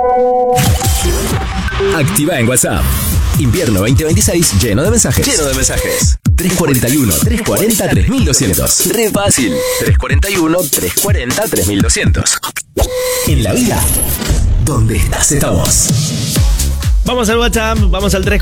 Activa en WhatsApp. Invierno 2026 lleno de mensajes. 341-340-3200. Re fácil. 341-340-3200. En la vida, donde estás estamos. Vamos al WhatsApp, vamos al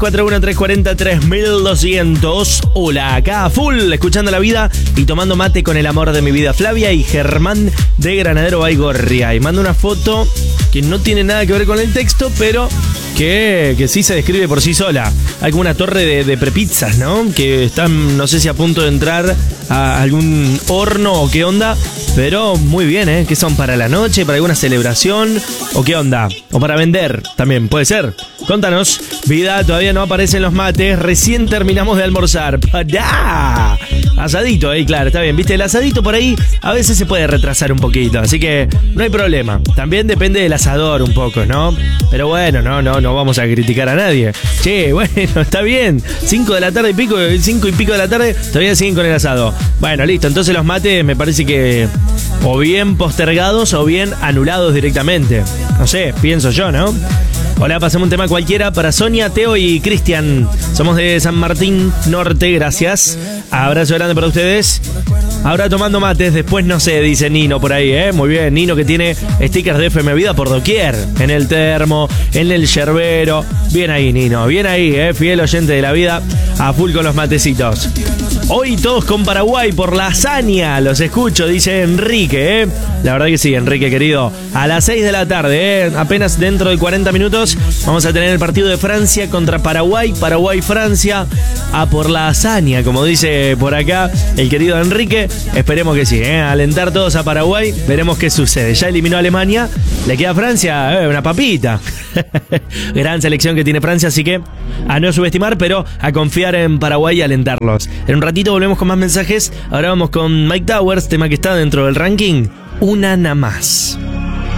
341-340-3200. Hola, acá a full, escuchando la vida y tomando mate con el amor de mi vida, Flavia y Germán de Granadero Baigorria. Y mando una foto que no tiene nada que ver con el texto, pero que sí se describe por sí sola. Hay como una torre de prepizzas, ¿no? Que están, no sé si a punto de entrar a algún horno o qué onda, pero muy bien, ¿eh? ¿Qué son? ¿Para la noche? ¿Para alguna celebración? ¿O qué onda? ¿O para vender? También puede ser. Contanos, vida, todavía no aparecen los mates, recién terminamos de almorzar. ¡Pará! Asadito, claro, está bien. Viste, el asadito por ahí a veces se puede retrasar un poquito, así que no hay problema. También depende del asador un poco, ¿no? Pero bueno, no vamos a criticar a nadie. Che, bueno, está bien. 5 de la tarde y pico, 5 y pico de la tarde, todavía siguen con el asado. Bueno, listo, entonces los mates me parece que o bien postergados o bien anulados directamente. No sé, pienso yo, ¿no? Hola, pasemos un tema cualquiera para Sonia, Teo y Cristian. Somos de San Martín Norte, gracias. Abrazo grande para ustedes. Ahora tomando mates, después no sé, dice Nino por ahí, ¿eh? Muy bien, Nino que tiene stickers de FM Vida por doquier. En el termo, en el yerbero. Bien ahí, Nino, bien ahí, fiel oyente de la vida. A full con los matecitos. Hoy todos con Paraguay por la hazaña. Los escucho, dice Enrique, La verdad que sí, Enrique querido. A las 6 de la tarde, apenas dentro de 40 minutos, vamos a tener el partido de Francia contra Paraguay. Paraguay-Francia. A por la hazaña, como dice por acá el querido Enrique. Esperemos que sí, alentar todos a Paraguay. Veremos qué sucede. Ya eliminó a Alemania. Le queda a Francia, una papita. Gran selección que tiene Francia, así que a no subestimar, pero a confiar en Paraguay y alentarlos. En un ratito volvemos con más mensajes. Ahora vamos con Mike Towers, tema que está dentro del ranking. Una nada más.